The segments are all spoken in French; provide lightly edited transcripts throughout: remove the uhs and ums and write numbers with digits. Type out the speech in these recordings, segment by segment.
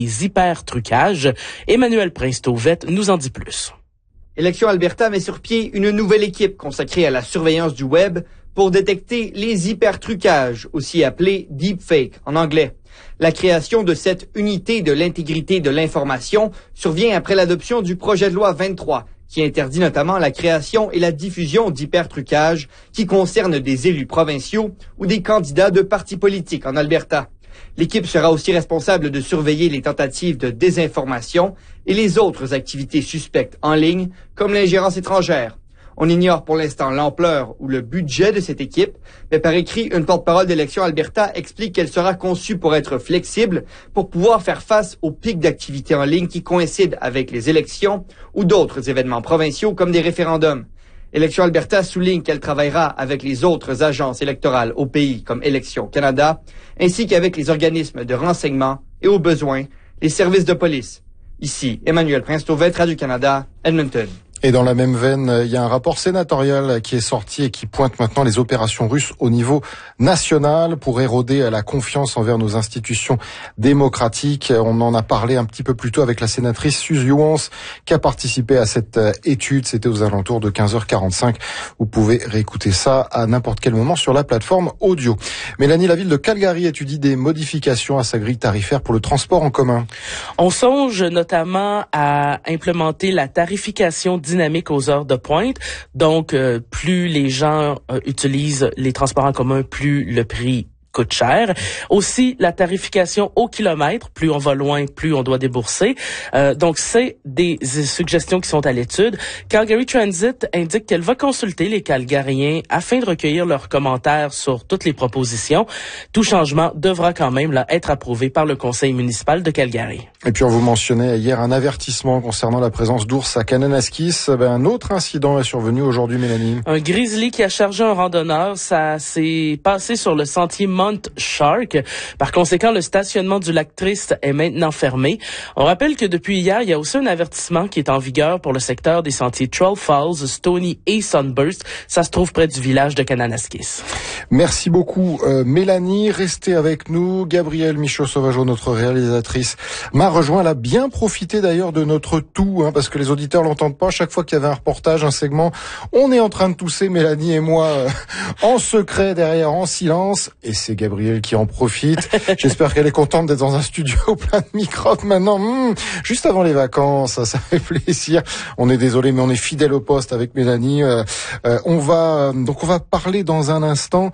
hyper-trucages. Emmanuel Prince-Tauvette nous en dit plus. Élections Alberta met sur pied une nouvelle équipe consacrée à la surveillance du web pour détecter les hyper-trucages, aussi appelés deepfake en anglais. La création de cette unité de l'intégrité de l'information survient après l'adoption du projet de loi 23, qui interdit notamment la création et la diffusion d'hypertrucages qui concernent des élus provinciaux ou des candidats de partis politiques en Alberta. L'équipe sera aussi responsable de surveiller les tentatives de désinformation et les autres activités suspectes en ligne, comme l'ingérence étrangère. On ignore pour l'instant l'ampleur ou le budget de cette équipe, mais par écrit, une porte-parole d'Élections Alberta explique qu'elle sera conçue pour être flexible, pour pouvoir faire face aux pics d'activité en ligne qui coïncident avec les élections ou d'autres événements provinciaux comme des référendums. Élections Alberta souligne qu'elle travaillera avec les autres agences électorales au pays comme Élections Canada, ainsi qu'avec les organismes de renseignement et au besoin, les services de police. Ici, Emmanuel Prince-Tauvette, Radio-Canada, Edmonton. Et dans la même veine, il y a un rapport sénatorial qui est sorti et qui pointe maintenant les opérations russes au niveau national pour éroder la confiance envers nos institutions démocratiques. On en a parlé un petit peu plus tôt avec la sénatrice Suzy Wons qui a participé à cette étude. C'était aux alentours de 15h45. Vous pouvez réécouter ça à n'importe quel moment sur la plateforme audio. Mélanie, la ville de Calgary étudie des modifications à sa grille tarifaire pour le transport en commun. On songe notamment à implémenter la tarification dynamique aux heures de pointe. Donc, plus les gens utilisent les transports en commun, plus le prix coûte cher. Aussi, la tarification au kilomètre. Plus on va loin, plus on doit débourser. Donc, c'est des suggestions qui sont à l'étude. Calgary Transit indique qu'elle va consulter les Calgariens afin de recueillir leurs commentaires sur toutes les propositions. Tout changement devra quand même être approuvé par le conseil municipal de Calgary. Et puis, on vous mentionnait hier un avertissement concernant la présence d'ours à Kananaskis. Un autre incident est survenu aujourd'hui, Mélanie. Un grizzly qui a chargé un randonneur. Ça s'est passé sur le sentier Mount Shark. Par conséquent, le stationnement du lac Triste est maintenant fermé. On rappelle que depuis hier, il y a aussi un avertissement qui est en vigueur pour le secteur des sentiers Troll Falls, Stony et Sunburst. Ça se trouve près du village de Kananaskis. Merci beaucoup, Mélanie. Restez avec nous. Gabrielle Michaud-Sauvageau, notre réalisatrice, m'a rejoint. Elle a bien profité d'ailleurs de notre toux, parce que les auditeurs l'entendent pas. Chaque fois qu'il y avait un reportage, un segment, on est en train de tousser, Mélanie et moi, en secret derrière, en silence. Et c'est Gabrielle qui en profite. J'espère qu'elle est contente d'être dans un studio plein de microbes maintenant. Juste avant les vacances, ça fait plaisir. On est désolé, mais on est fidèle au poste avec Mélanie. On va parler dans un instant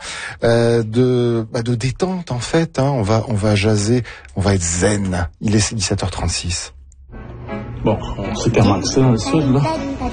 de détente en fait. On va jaser, on va être zen. Il est 17h36. Bon, on sait comment que c'est dans le sud, là.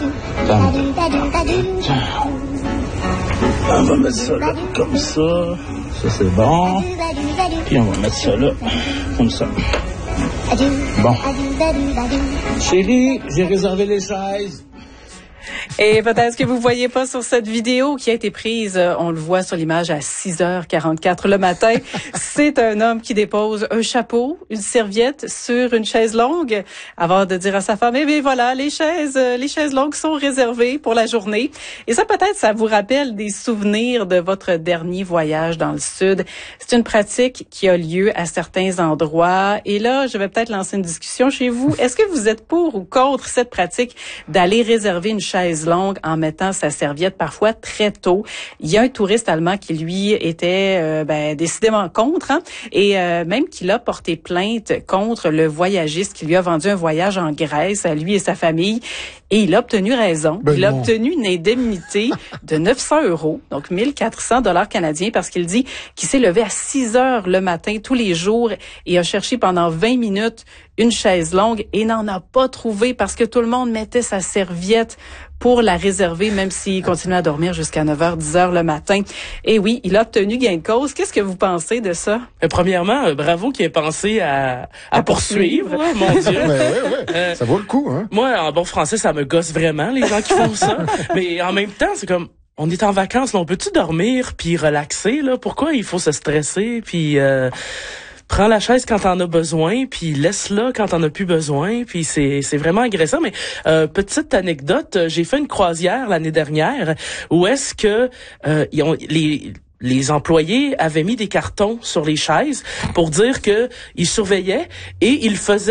On va mettre ça là, comme ça. Ça, c'est bon. Puis on va mettre ça là, comme ça. Bon. Chérie, j'ai réservé les chaises. Et peut-être que vous voyez pas sur cette vidéo qui a été prise, on le voit sur l'image à 6h44 le matin. C'est un homme qui dépose un chapeau, une serviette sur une chaise longue avant de dire à sa femme, mais voilà, les chaises longues sont réservées pour la journée. Et ça, peut-être, ça vous rappelle des souvenirs de votre dernier voyage dans le sud. C'est une pratique qui a lieu à certains endroits. Et là, je vais peut-être lancer une discussion chez vous. Est-ce que vous êtes pour ou contre cette pratique d'aller réserver une chaise longue en mettant sa serviette parfois très tôt? Il y a un touriste allemand qui, lui, était décidément contre, et même qu'il a porté plainte contre le voyagiste qui lui a vendu un voyage en Grèce à lui et sa famille. Et il a obtenu raison. Il a obtenu une indemnité de 900 €, donc 1400 $ canadiens, parce qu'il dit qu'il s'est levé à 6 heures le matin tous les jours et a cherché pendant 20 minutes une chaise longue et n'en a pas trouvé parce que tout le monde mettait sa serviette pour la réserver, même s'il continuait à dormir jusqu'à 9h, 10h le matin. Et oui, il a obtenu gain de cause. Qu'est-ce que vous pensez de ça? Premièrement, bravo qu'il ait pensé à poursuivre. Mon Dieu. Ouais. Ça vaut le coup, hein? Moi, en bon français, ça me gosse vraiment, les gens qui font ça. Mais en même temps, c'est comme, on est en vacances, là, on peut-tu dormir puis relaxer, là? Pourquoi il faut se stresser puis prends la chaise quand t'en as besoin, puis laisse-la quand t'en as plus besoin, puis c'est vraiment agressant. Mais petite anecdote, j'ai fait une croisière l'année dernière où est-ce que les employés avaient mis des cartons sur les chaises pour dire que ils surveillaient et ils faisaient